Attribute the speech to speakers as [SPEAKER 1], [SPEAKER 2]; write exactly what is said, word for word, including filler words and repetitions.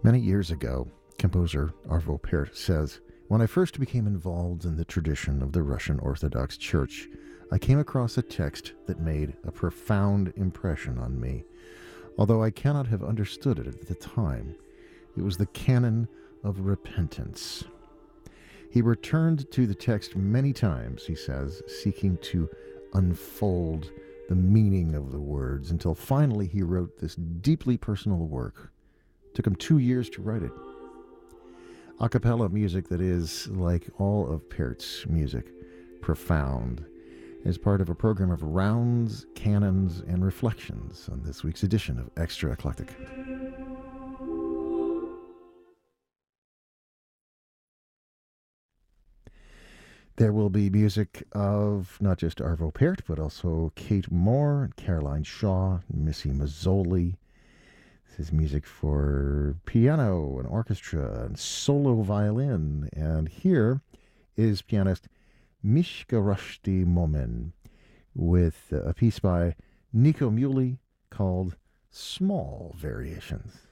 [SPEAKER 1] Many years ago, composer Arvo Pärt says, "When I first became involved in the tradition of the Russian Orthodox Church, I came across a text that made a profound impression on me. Although I cannot have understood it at the time, it was the canon of repentance." He returned to the text many times, he says, seeking to unfold the meaning of the words, until finally he wrote this deeply personal work. It took him two years to write it. A cappella music that is, like all of Pärt's music, profound, as part of a program of rounds, canons, and reflections on this week's edition of Extra Eclectic. There will be music of not just Arvo Pärt, but also Kate Moore, Caroline Shaw, Missy Mazzoli. This is music for piano and orchestra and solo violin. And here is pianist Mishka Rushdie Momen with a piece by Nico Muhly called Small Variations.